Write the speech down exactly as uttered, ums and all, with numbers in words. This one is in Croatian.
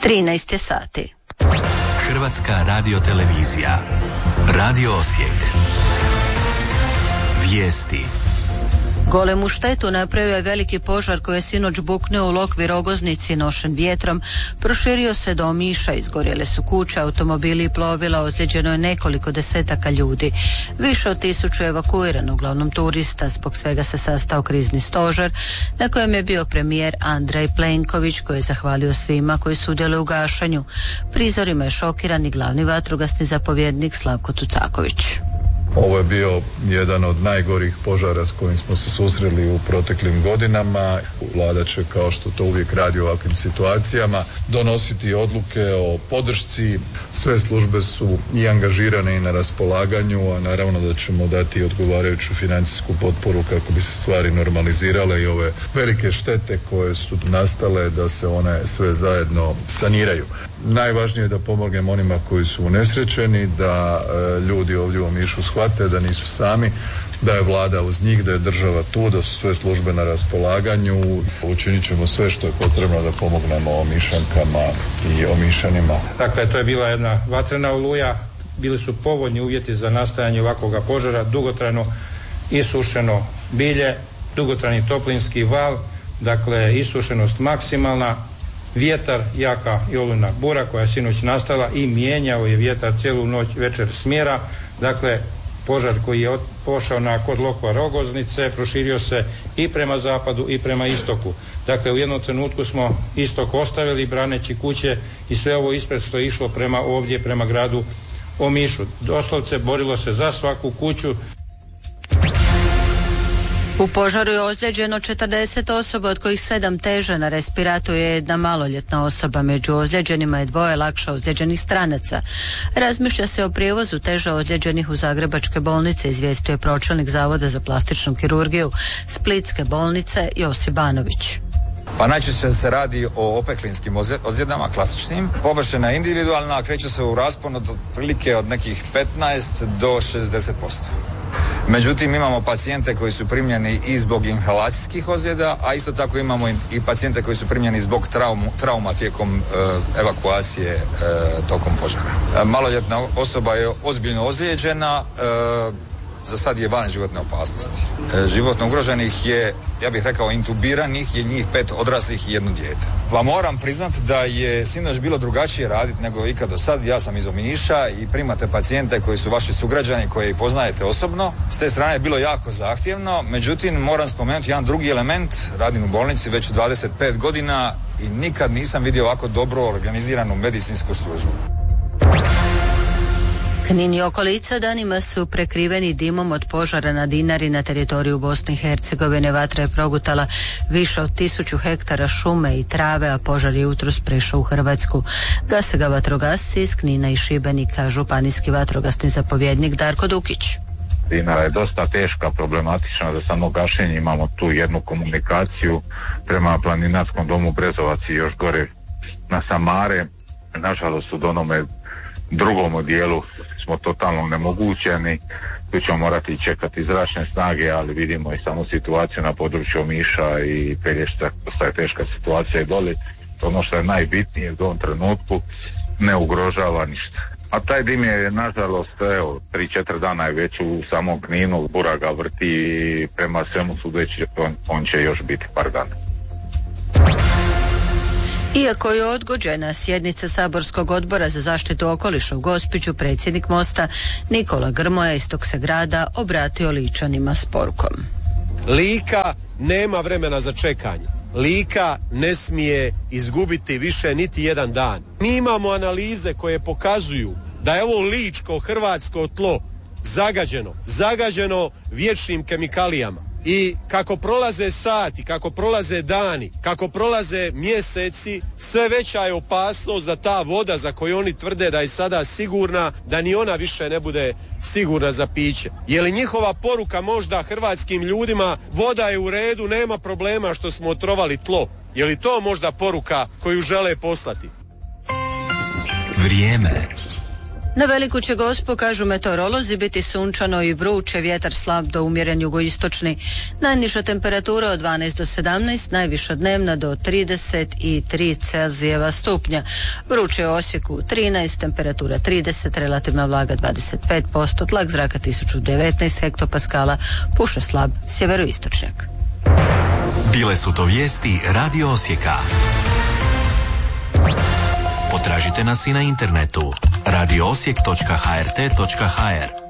trinaest je sati. Hrvatska radiotelevizija. Radio Osijek. Vijesti. Golemu štetu napravio je veliki požar koji je sinoć buknuo u Lokvi Rogoznici, nošen vjetrom, proširio se do Omiša, izgorjele su kuće, automobili i plovila, ozlijeđeno je nekoliko desetaka ljudi. Više od tisuću evakuirano, uglavnom turista, zbog svega se sastao krizni stožer, na kojem je bio premijer Andrej Plenković, koji je zahvalio svima koji sudjeluju u gašenju. Prizorima je šokiran i glavni vatrogasni zapovjednik Slavko Tutaković. Ovo je bio jedan od najgorih požara s kojim smo se susreli u proteklim godinama. Vlada će, kao što to uvijek radi u ovakvim situacijama, donositi odluke o podršci. Sve službe su i angažirane i na raspolaganju, a naravno da ćemo dati odgovarajuću financijsku potporu kako bi se stvari normalizirale i ove velike štete koje su nastale da se one sve zajedno saniraju. Najvažnije je da pomognemo onima koji su unesrećeni, da e, ljudi ovdje u Omišu shvate da nisu sami, da je vlada uz njih, da je država tu, da su sve službe na raspolaganju. Učinit ćemo sve što je potrebno da pomognemo Omišankama i Omišanima. Dakle, to je bila jedna vatrena oluja, bili su povoljni uvjeti za nastajanje ovakvoga požara, dugotrajno isušeno bilje, dugotrajni toplinski val, dakle isušenost maksimalna, vjetar, jaka i olujna bura koja je sinoć nastala i mijenjao je vjetar cijelu noć, večer smjera. Dakle, požar koji je pošao na kod Lokva Rogoznice proširio se i prema zapadu i prema istoku. Dakle, u jednom trenutku smo istok ostavili braneći kuće i sve ovo ispred što je išlo prema ovdje, prema gradu Omišu. Doslovce borilo se za svaku kuću. U požaru je ozlijeđeno četrdeset osoba, od kojih sedam teže. Na respiratoru je jedna maloljetna osoba. Među ozlijeđenima je dvoje lakše ozlijeđenih stranaca. Razmišlja se o prijevozu teže ozlijeđenih u zagrebačke bolnice, izvijestio je pročelnik Zavoda za plastičnu kirurgiju Splitske bolnice Josip Banović. Pa najčešće se radi o opeklinskim ozljedama, klasičnim. Površina je individualna, kreće se u raspon od otprilike od nekih petnaest do šezdeset posto. Međutim, imamo pacijente koji su primljeni i zbog inhalacijskih ozljeda, a isto tako imamo i pacijente koji su primljeni zbog traumu, trauma tijekom e, evakuacije e, tokom požara. E, maloljetna osoba je ozbiljno ozlijeđena, e, za sad je van životne opasnosti. E, životno ugroženih je, ja bih rekao, intubiranih je njih pet odraslih i jedno dijete. Pa moram priznati da je sinoć bilo drugačije raditi nego ikad do sad. Ja sam iz Omiša i primate pacijente koji su vaši sugrađani, koje i poznajete osobno. S te strane je bilo jako zahtjevno, međutim moram spomenuti jedan drugi element. Radim u bolnici već dvadeset pet godina i nikad nisam vidio ovako dobro organiziranu medicinsku službu. Knin i okolica danima su prekriveni dimom od požara na Dinari na teritoriju Bosne i Hercegovine. Vatra je progutala više od tisuću hektara šume i trave, a požar je jutros prešao u Hrvatsku. Gase ga vatrogasci iz Knina i Šibenika, županijski vatrogasni zapovjednik Darko Dukić. Dinara je dosta teška, problematična za samo gašenje. Imamo tu jednu komunikaciju prema planinarskom domu Brezovac i još gore na Samare. Nažalost, u onome drugom dijelu smo totalno nemogućeni, tu ćemo morati čekati zračne snage, ali vidimo i samo situaciju na području Omiša i Pelješca, je teška situacija i doli. Ono što je najbitnije u ovom trenutku ne ugrožava ništa. A taj dim je, nažalost, evo, tri četiri dana je već u samom Kninu, bura ga vrti i prema svemu sudeći on, on će još biti par dana. Iako je odgođena sjednica saborskog odbora za zaštitu okoliša u Gospiću, predsjednik Mosta Nikola Grmoja iz tog se grada obratio Ličanima s porukom. Lika nema vremena za čekanje. Lika ne smije izgubiti više niti jedan dan. Mi imamo analize koje pokazuju da je ovo ličko hrvatsko tlo zagađeno, zagađeno vječnim kemikalijama. I kako prolaze sati, kako prolaze dani, kako prolaze mjeseci, sve veća je opasnost da ta voda za koju oni tvrde da je sada sigurna, da ni ona više ne bude sigurna za piće. Je li njihova poruka možda hrvatskim ljudima, voda je u redu, nema problema što smo otrovali tlo? Je li to možda poruka koju žele poslati? Vrijeme. Na Veliku će Gospu, kažu meteorolozi, biti sunčano i vruće, vjetar slab do umjeren jugoistočni. Najniža temperatura od dvanaest do sedamnaest, najviša dnevna do trideset tri Celzijeva stupnja. Vruće u Osijeku trinaest, temperatura trideset, relativna vlaga dvadeset pet posto, tlak zraka tisuću devetnaest hektopaskala, puše slab sjeveroistočnjak. Bile su to vijesti Radio Osijeka. Potražite nas i na internetu radio osijek točka h r t točka h r.